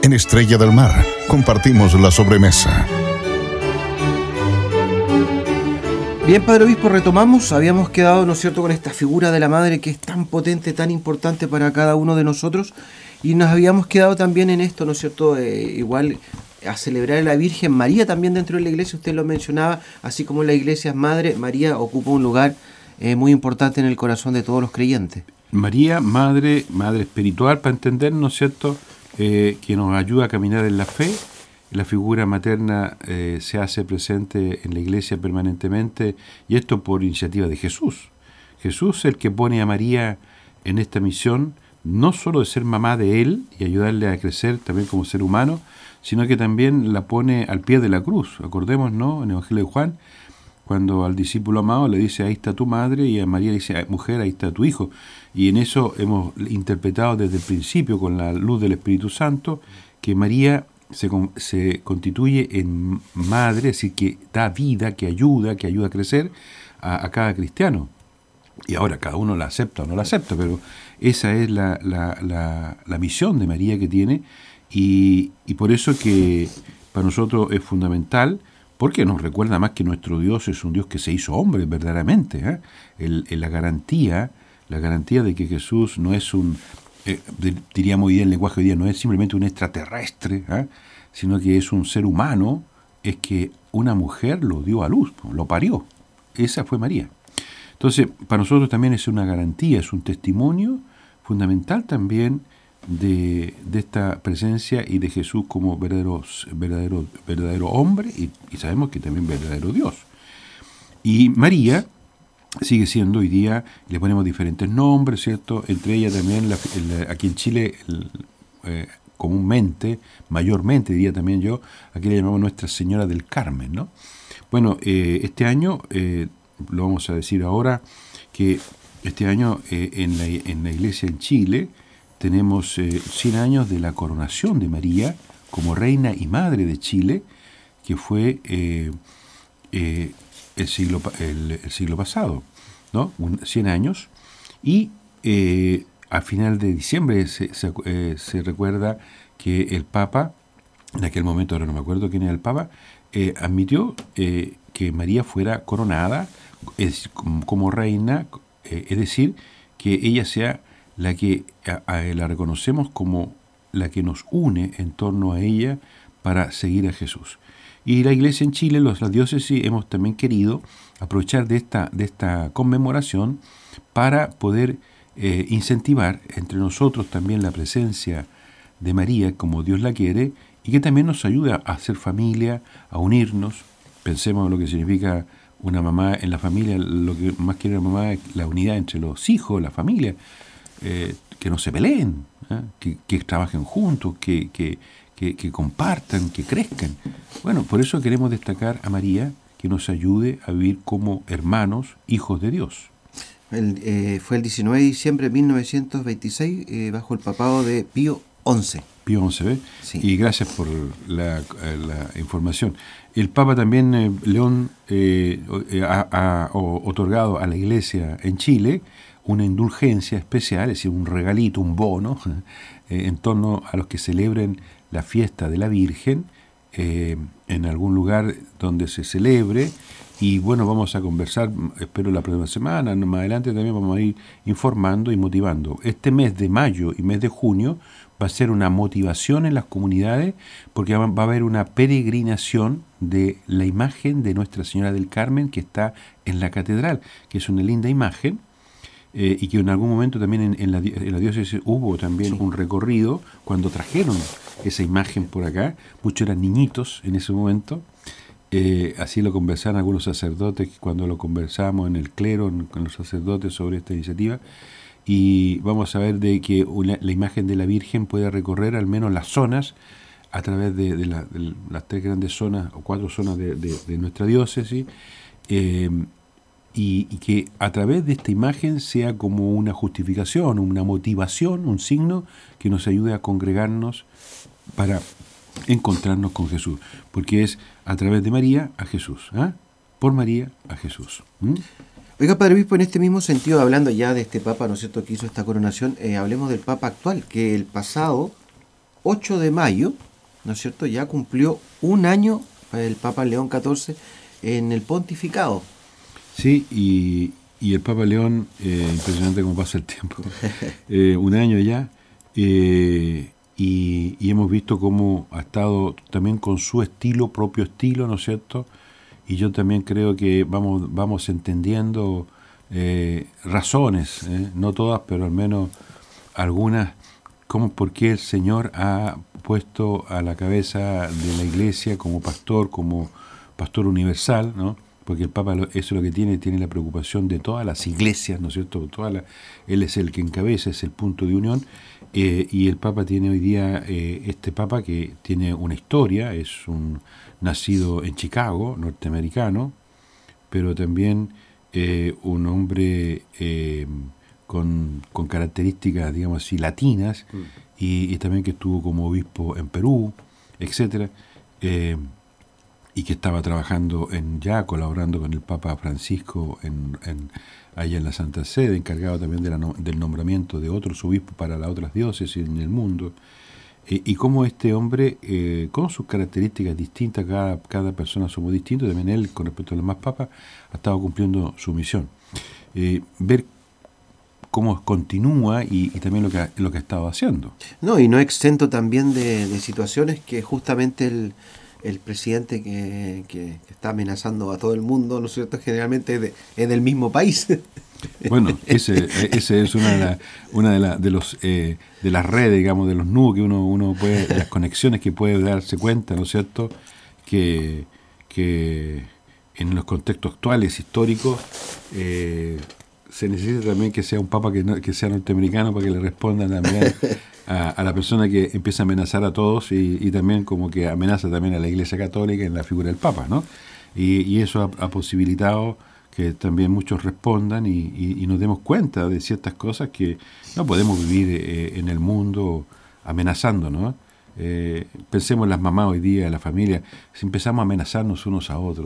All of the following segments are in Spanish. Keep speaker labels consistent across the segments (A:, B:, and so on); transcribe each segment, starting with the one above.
A: En Estrella del Mar compartimos la sobremesa.
B: Bien, Padre Obispo, retomamos. Habíamos quedado, ¿no es cierto?, con esta figura de la Madre que es tan potente, tan importante para cada uno de nosotros. Y nos habíamos quedado también en esto, ¿no es cierto?, igual a celebrar a la Virgen María también dentro de la iglesia. Usted lo mencionaba, así como la iglesia es Madre, María ocupa un lugar muy importante en el corazón de todos los creyentes.
C: María, madre espiritual, para entender, ¿no es cierto?, que nos ayuda a caminar en la fe. La figura materna se hace presente en la iglesia permanentemente, y esto por iniciativa de Jesús. Jesús es el que pone a María en esta misión, no solo de ser mamá de él y ayudarle a crecer también como ser humano, sino que también la pone al pie de la cruz. Acordémonos, ¿no?, en el Evangelio de Juan, cuando al discípulo amado le dice, ahí está tu madre, y a María le dice, mujer, ahí está tu hijo. Y en eso hemos interpretado desde el principio, con la luz del Espíritu Santo, que María se constituye en madre, es decir, que da vida, que ayuda a crecer a cada cristiano. Y ahora cada uno la acepta o no la acepta, pero esa es la misión de María que tiene, y por eso que para nosotros es fundamental, porque nos recuerda más que nuestro Dios es un Dios que se hizo hombre verdaderamente, la garantía de que Jesús no es diríamos hoy día en el lenguaje hoy día, no es simplemente un extraterrestre, sino que es un ser humano, es que una mujer lo dio a luz, lo parió. Esa fue María. Entonces, para nosotros también es una garantía, es un testimonio fundamental también de esta presencia y de Jesús como verdadero hombre, y sabemos que también verdadero Dios. Y María sigue siendo hoy día, le ponemos diferentes nombres, ¿cierto? Entre ellas también, aquí en Chile, comúnmente, mayormente diría también yo, aquí le llamamos Nuestra Señora del Carmen, ¿no? Bueno, este año, lo vamos a decir ahora, que este año en la iglesia en Chile tenemos 100 años de la coronación de María como reina y madre de Chile, que fue el siglo pasado, ¿no? 100 años, y a final de diciembre se recuerda que el Papa, en aquel momento, ahora no me acuerdo quién era el Papa, admitió que María fuera coronada como reina, es decir, que ella sea la que la reconocemos como la que nos une en torno a ella para seguir a Jesús. Y la iglesia en Chile, las diócesis, hemos también querido aprovechar de esta conmemoración para poder incentivar entre nosotros también la presencia de María como Dios la quiere, y que también nos ayuda a hacer familia, a unirnos. Pensemos en lo que significa una mamá en la familia, lo que más quiere la mamá es la unidad entre los hijos, la familia, que no se peleen, que trabajen juntos, que compartan, que crezcan. Bueno, por eso queremos destacar a María, que nos ayude a vivir como hermanos, hijos de Dios.
B: Fue el 19 de diciembre de 1926, bajo el papado de Pío XI.
C: Pío XI, ¿ves?
B: Sí.
C: Y gracias por la información. El Papa también, León, ha otorgado a la Iglesia en Chile una indulgencia especial, es decir, un regalito, un bono, en torno a los que celebren la fiesta de la Virgen en algún lugar donde se celebre. Y bueno, vamos a conversar, espero la próxima semana, más adelante también vamos a ir informando y motivando. Este mes de mayo y mes de junio va a ser una motivación en las comunidades, porque va a haber una peregrinación de la imagen de Nuestra Señora del Carmen que está en la catedral, que es una linda imagen, y que en algún momento también en la diócesis hubo también un recorrido cuando trajeron esa imagen por acá. Muchos eran niñitos en ese momento. Así lo conversaron algunos sacerdotes cuando lo conversamos en el clero con los sacerdotes sobre esta iniciativa, y vamos a ver de que la imagen de la Virgen puede recorrer al menos las zonas a través de las 3 grandes zonas o 4 zonas de nuestra diócesis, y que a través de esta imagen sea como una justificación, una motivación, un signo que nos ayude a congregarnos para encontrarnos con Jesús, porque es a través de María a Jesús, por María a Jesús.
B: Oiga, Padre Obispo, en este mismo sentido, hablando ya de este Papa, ¿no es cierto?, que hizo esta coronación, hablemos del Papa actual, que el pasado 8 de mayo, ¿no es cierto? Ya cumplió un año el Papa León XIV en el pontificado.
C: Sí, y el Papa León, impresionante cómo pasa el tiempo, un año ya, y hemos visto cómo ha estado también con su estilo, propio estilo, ¿no es cierto? Y yo también creo que vamos entendiendo razones, no todas, pero al menos algunas, por qué el Señor ha puesto a la cabeza de la Iglesia como pastor universal, ¿no? Porque el Papa eso es lo que tiene la preocupación de todas las iglesias, ¿no es cierto? Él es el que encabeza, es el punto de unión, y el Papa tiene hoy día, este Papa que tiene una historia, es un nacido en Chicago, norteamericano, pero también un hombre con características, digamos así, latinas, y también que estuvo como obispo en Perú, etcétera, y que estaba trabajando colaborando con el Papa Francisco allá en la Santa Sede, encargado también del nombramiento de otros obispos para las otras diócesis en el mundo, y cómo este hombre, con sus características distintas, cada persona somos distintos, también él, con respecto a los demás papas, ha estado cumpliendo su misión. Ver cómo continúa y también lo que ha estado haciendo.
B: No, y no exento también de situaciones que justamente el presidente que está amenazando a todo el mundo, ¿no es cierto?, generalmente es del mismo país.
C: Bueno, ese es una de las redes, digamos, de los nudos que uno puede, las conexiones que puede darse cuenta, ¿no es cierto?, que en los contextos actuales, históricos, se necesita también que sea un papa que sea norteamericano para que le respondan también a la persona que empieza a amenazar a todos y también como que amenaza también a la Iglesia Católica en la figura del Papa, ¿no? Y eso ha posibilitado que también muchos respondan y nos demos cuenta de ciertas cosas que no podemos vivir en el mundo amenazando, ¿no? Pensemos en las mamás hoy día, en la familia, si empezamos a amenazarnos unos a otros,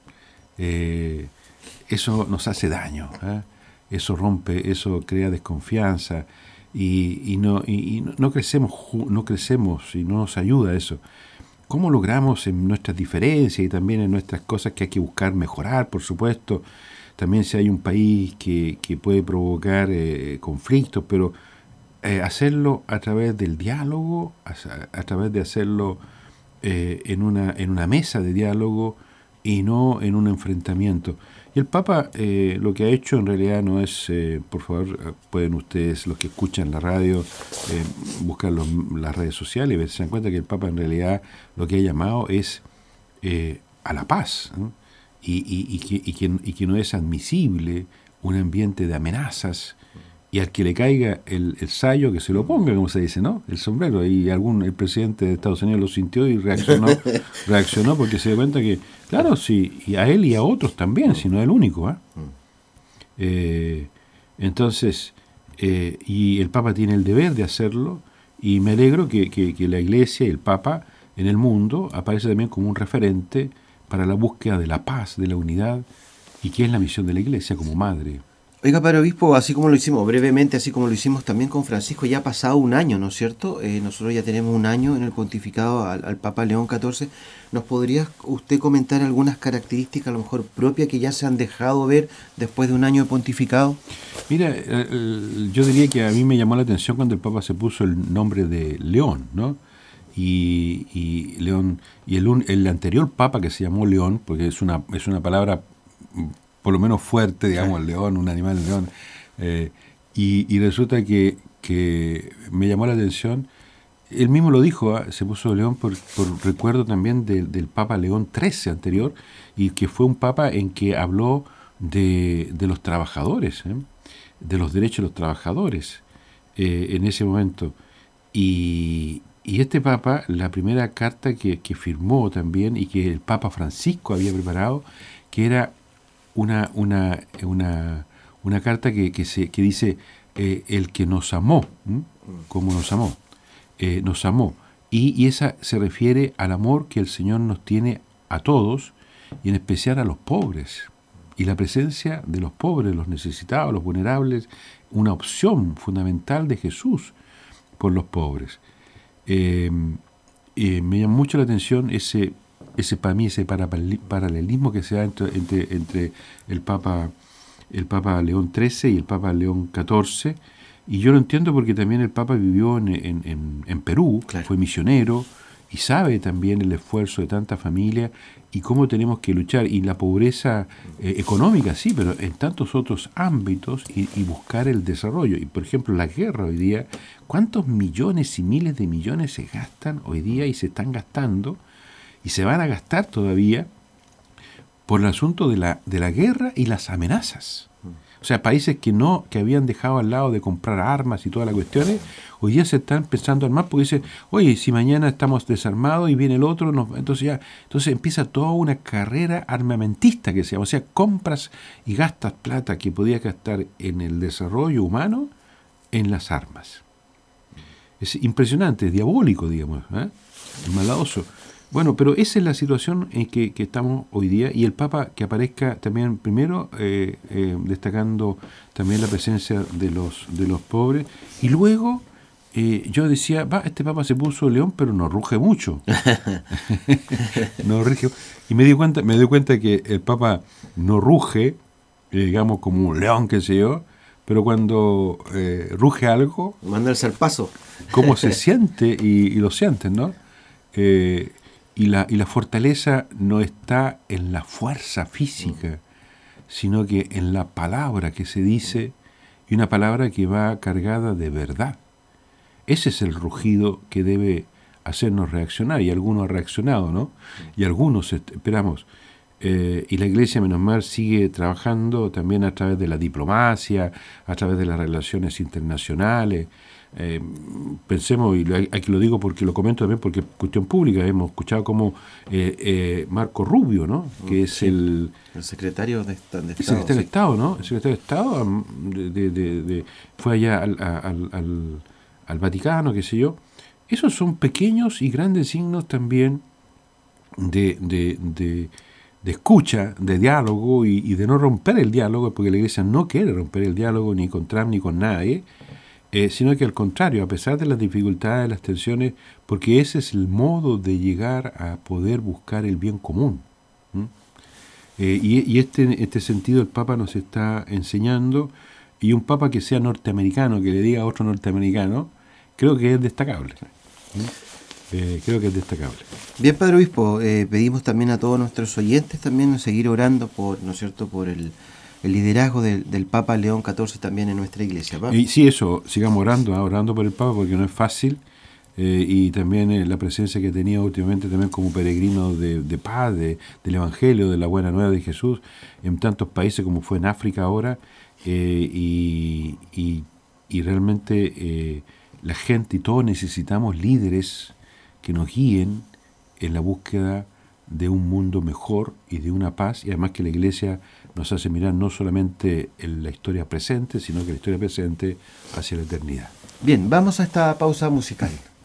C: eso nos hace daño, eso rompe, eso crea desconfianza y no crecemos y no nos ayuda eso. ¿Cómo logramos en nuestras diferencias y también en nuestras cosas que hay que buscar mejorar, por supuesto? También si hay un país que puede provocar conflictos, pero hacerlo a través del diálogo, a través de hacerlo en una mesa de diálogo y no en un enfrentamiento. Y el Papa lo que ha hecho en realidad no es, por favor, pueden ustedes, los que escuchan la radio, buscar las redes sociales y se dan cuenta que el Papa en realidad lo que ha llamado es a la paz, ¿no? Y que no es admisible un ambiente de amenazas, y al que le caiga el sayo que se lo ponga, como se dice, ¿no? El sombrero. Y el presidente de Estados Unidos lo sintió y reaccionó porque se dio cuenta que, claro, sí, y a él y a otros también, si no es el único, entonces, y el Papa tiene el deber de hacerlo, y me alegro que la Iglesia y el Papa en el mundo aparece también como un referente para la búsqueda de la paz, de la unidad, y que es la misión de la Iglesia como madre.
B: Oiga, Padre Obispo, así como lo hicimos brevemente, así como lo hicimos también con Francisco, ya ha pasado un año, ¿no es cierto? Nosotros ya tenemos un año en el pontificado al Papa León XIV. ¿Nos podría usted comentar algunas características, a lo mejor propias, que ya se han dejado ver después de un año de pontificado?
C: Mira, yo diría que a mí me llamó la atención cuando el Papa se puso el nombre de León, ¿no? Y León, y el anterior Papa que se llamó León, porque es una palabra por lo menos fuerte, digamos, el león, un animal león, y resulta que me llamó la atención, él mismo lo dijo, se puso león por recuerdo también del Papa León XIII anterior, y que fue un Papa en que habló de los trabajadores, de los derechos de los trabajadores en ese momento. Y este Papa, la primera carta que firmó también, y que el Papa Francisco había preparado, que era una carta que dice el que nos amó, como nos amó, y esa se refiere al amor que el Señor nos tiene a todos, y en especial a los pobres, y la presencia de los pobres, los necesitados, los vulnerables, una opción fundamental de Jesús por los pobres. Me llama mucho la atención para mí ese paralelismo que se da entre el Papa León XIII y el Papa León XIV, y yo lo entiendo porque también el Papa vivió en Perú,
B: Claro.
C: fue misionero y sabe también el esfuerzo de tanta familia y cómo tenemos que luchar, y la pobreza económica, sí, pero en tantos otros ámbitos, y buscar el desarrollo. Y por ejemplo, la guerra hoy día, ¿cuántos millones y miles de millones se gastan hoy día y se están gastando y se van a gastar todavía por el asunto de la guerra y las amenazas? O sea, países que habían dejado al lado de comprar armas y todas las cuestiones, hoy día se están empezando a armar porque dicen, oye, si mañana estamos desarmados y viene el otro, entonces empieza toda una carrera armamentista que se llama. O sea, compras y gastas plata que podías gastar en el desarrollo humano en las armas. Es impresionante, es diabólico, digamos, es maldadoso. Bueno, pero esa es la situación en que estamos hoy día, y el Papa que aparezca también primero destacando también la presencia de los pobres, y luego yo decía, este Papa se puso león, pero no ruge mucho. No ruge. Y me di cuenta que el Papa no ruge, digamos, como un león, qué sé yo, pero cuando ruge algo,
B: Mandarse al paso.
C: cómo se siente, y lo sienten, ¿no? Y la fortaleza no está en la fuerza física, sino que en la palabra que se dice, y una palabra que va cargada de verdad. Ese es el rugido que debe hacernos reaccionar, y algunos han reaccionado, ¿no? Y algunos esperamos. Y la Iglesia, menos mal, sigue trabajando también a través de la diplomacia, a través de las relaciones internacionales. Pensemos, y aquí lo digo porque lo comento también porque es cuestión pública, hemos escuchado como Marco Rubio, ¿no? Que es el
B: secretario de Estado.
C: El secretario de Estado, ¿no? El secretario de Estado fue allá al Vaticano, qué sé yo. Esos son pequeños y grandes signos también de escucha, de diálogo, y de no romper el diálogo, porque la Iglesia no quiere romper el diálogo ni con Trump ni con nadie, sino que al contrario, a pesar de las dificultades, las tensiones, porque ese es el modo de llegar a poder buscar el bien común. Y este sentido el Papa nos está enseñando, y un Papa que sea norteamericano, que le diga a otro norteamericano, creo que es destacable. Creo que es destacable.
B: Bien, Padre Obispo, pedimos también a todos nuestros oyentes también seguir orando por, ¿no es cierto?, por el liderazgo del Papa León XIV también en nuestra iglesia. ¿Va?
C: Y sí, eso, sigamos orando por el Papa, porque no es fácil, y también la presencia que he tenido últimamente también como peregrino de paz, del Evangelio, de la buena nueva de Jesús, en tantos países como fue en África ahora, y realmente la gente y todos necesitamos líderes que nos guíen en la búsqueda de un mundo mejor y de una paz, y además que la Iglesia nos hace mirar no solamente en la historia presente, sino que la historia presente hacia la eternidad.
B: Bien, vamos a esta pausa musical.